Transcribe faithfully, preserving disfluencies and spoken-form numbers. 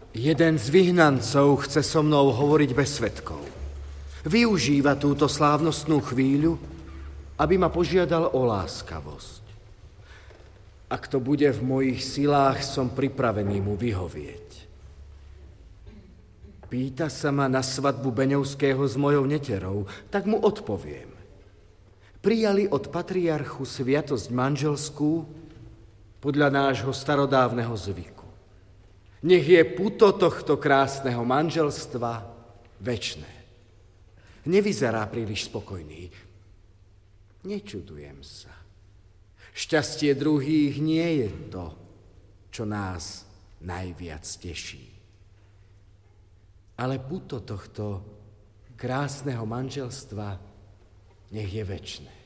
Jeden z vyhnancov chce so mnou hovoriť bez svedkov. Využíva túto slávnostnú chvíľu, aby ma požiadal o láskavosť. Ak to bude v mojich silách, som pripravený mu vyhovieť. Pýta sa ma na svadbu Beňovského s mojou neterou, tak mu odpoviem. Prijali od patriarchu sviatosť manželskú podľa nášho starodávneho zvyku. Nech je puto tohto krásneho manželstva večné. Nevyzerá príliš spokojný. Nečudujem sa. Šťastie druhých nie je to, čo nás najviac teší. Ale puto tohto krásneho manželstva nech je večné.